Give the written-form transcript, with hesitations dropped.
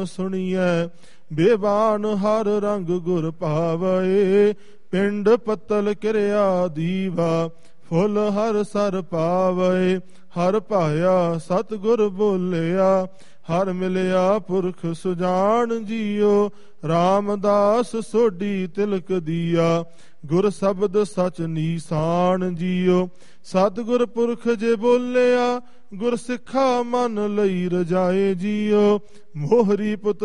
ਸੁਣੀਐ ਬੇਬਾਨ ਹਰ ਰੰਗ ਗੁਰ ਭਾਵੈ। ਪਿੰਡ ਪੱਤਲ ਕਿਰਿਆ ਦੀਵਾ ਫੁੱਲ ਹਰ ਸਰ ਪਾਵੈ। ਹਰ ਭਾਇਆ ਸਤਿਗੁਰ ਬੋਲਿਆ ਹਰ ਮਿਲਿਆ ਪੁਰਖ ਸੁਜਾਨ ਜੀਓ। ਰਾਮਦਾਸ ਸੋਢੀ ਤਿਲਕ ਦੀਆ ਗੁਰ ਸ਼ਬਦ ਸਚ ਨੀਸਾਨ ਜੀਓ। ਸਤਿਗੁਰ ਪੁਰਖ ਜੇ ਬੋਲਿਆ ਗੁਰ ਸਿੱਖਾ ਮਨ ਲਈ ਰਜਾਏ ਜੀਓ। ਮੋਹਰੀ ਪੁੱਤ